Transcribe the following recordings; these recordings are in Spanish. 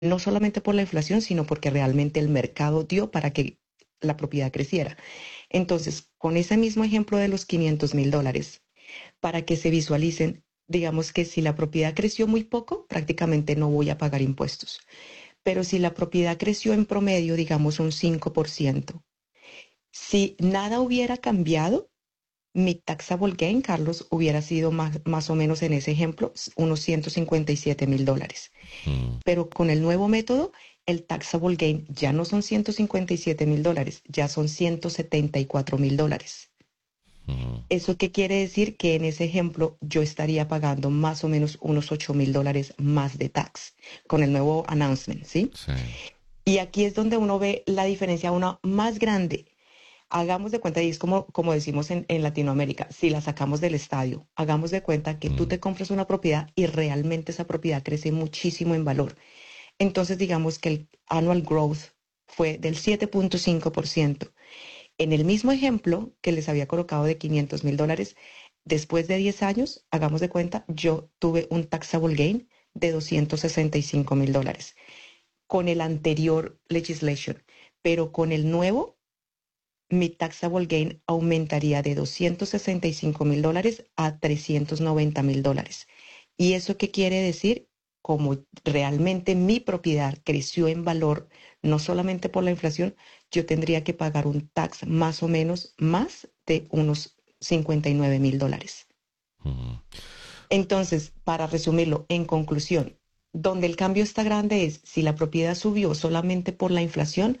no solamente por la inflación, sino porque realmente el mercado dio para que la propiedad creciera. Entonces, con ese mismo ejemplo de los $500,000, para que se visualicen, digamos que si la propiedad creció muy poco, prácticamente no voy a pagar impuestos. Pero si la propiedad creció en promedio, digamos un 5%, si nada hubiera cambiado, mi taxable gain, Carlos, hubiera sido más o menos en ese ejemplo, unos $157,000. Mm, Pero con el nuevo método, el taxable gain ya no son $157,000, ya son $174,000. mm, ¿Eso qué quiere decir? Que en ese ejemplo yo estaría pagando más o menos unos $8,000 más de tax con el nuevo announcement, ¿sí? sí. Y aquí es donde uno ve la diferencia una más grande. Hagamos de cuenta, y es como decimos en Latinoamérica, si la sacamos del estadio, hagamos de cuenta que tú Mm, te compras una propiedad y realmente esa propiedad crece muchísimo en valor. Entonces digamos que el annual growth fue del 7.5%. En el mismo ejemplo que les había colocado de $500,000, después de 10 años, hagamos de cuenta, yo tuve un taxable gain de $265,000 con el anterior legislation, pero con el nuevo, mi taxable gain aumentaría de $265,000 a $390,000. ¿Y eso qué quiere decir? Como realmente mi propiedad creció en valor, no solamente por la inflación, yo tendría que pagar un tax más o menos más de unos $59,000. mm. Entonces, para resumirlo, en conclusión, donde el cambio está grande es si la propiedad subió solamente por la inflación,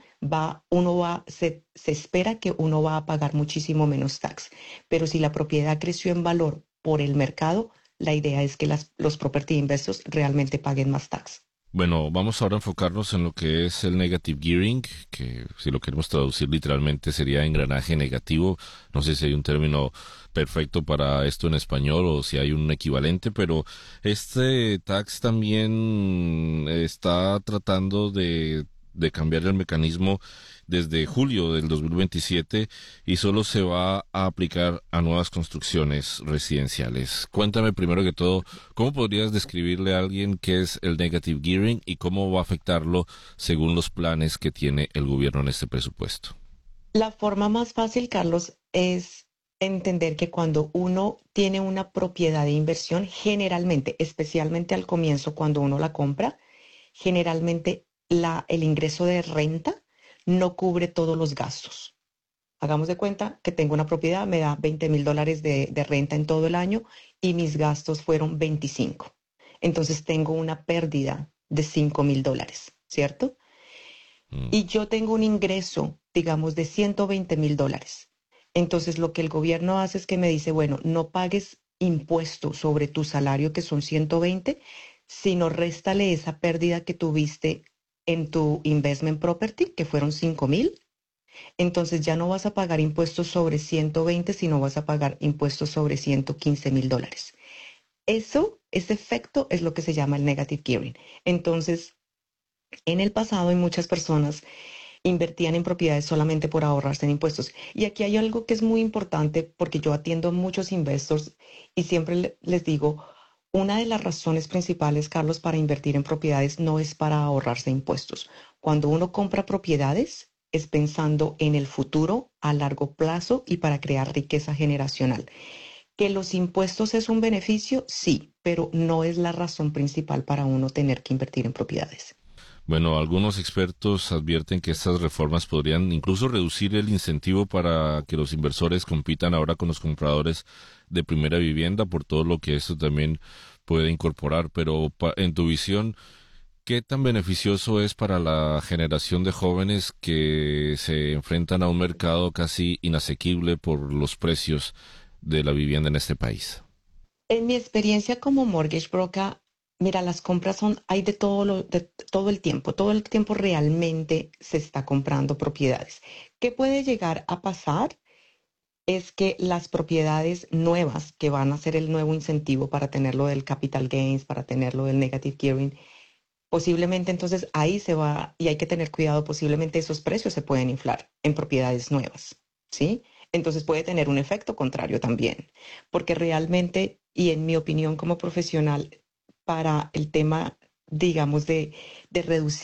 se espera que uno va a pagar muchísimo menos tax. Pero si la propiedad creció en valor por el mercado, la idea es que los property investors realmente paguen más tax. Bueno, vamos ahora a enfocarnos en lo que es el negative gearing, que si lo queremos traducir literalmente sería engranaje negativo. No sé si hay un término perfecto para esto en español o si hay un equivalente, pero este tax también está tratando de cambiar el mecanismo desde julio del 2027 y solo se va a aplicar a nuevas construcciones residenciales. Cuéntame primero que todo, ¿cómo podrías describirle a alguien qué es el negative gearing y cómo va a afectarlo según los planes que tiene el gobierno en este presupuesto? La forma más fácil, Carlos, es entender que cuando uno tiene una propiedad de inversión, generalmente, especialmente al comienzo, cuando uno la compra, generalmente el ingreso de renta no cubre todos los gastos. Hagamos de cuenta que tengo una propiedad, me da $20,000 de renta en todo el año y mis gastos fueron 25. Entonces tengo una pérdida de $5,000, ¿cierto? Mm, Y yo tengo un ingreso, digamos, de $120,000. Entonces lo que el gobierno hace es que me dice, bueno, no pagues impuestos sobre tu salario, que son 120, sino réstale esa pérdida que tuviste en tu investment property, que fueron 5,000. Entonces ya no vas a pagar impuestos sobre 120, sino vas a pagar impuestos sobre $115,000. Ese efecto es lo que se llama el negative gearing. Entonces, en el pasado hay muchas personas invertían en propiedades solamente por ahorrarse en impuestos. Y aquí hay algo que es muy importante porque yo atiendo a muchos investors y siempre les digo, una de las razones principales, Carlos, para invertir en propiedades no es para ahorrarse impuestos. Cuando uno compra propiedades, es pensando en el futuro a largo plazo y para crear riqueza generacional. Que los impuestos es un beneficio, sí, pero no es la razón principal para uno tener que invertir en propiedades. Bueno, algunos expertos advierten que estas reformas podrían incluso reducir el incentivo para que los inversores compitan ahora con los compradores de primera vivienda por todo lo que esto también puede incorporar. Pero en tu visión, ¿qué tan beneficioso es para la generación de jóvenes que se enfrentan a un mercado casi inasequible por los precios de la vivienda en este país? En mi experiencia como mortgage broker, mira, las compras hay de todo el tiempo realmente se está comprando propiedades. ¿Qué puede llegar a pasar? Es que las propiedades nuevas que van a ser el nuevo incentivo para tenerlo del capital gains, para tenerlo del negative gearing, posiblemente entonces ahí se va, y hay que tener cuidado, posiblemente esos precios se pueden inflar en propiedades nuevas, ¿sí? Entonces puede tener un efecto contrario también, porque realmente, y en mi opinión como profesional, para el tema digamos, de reducir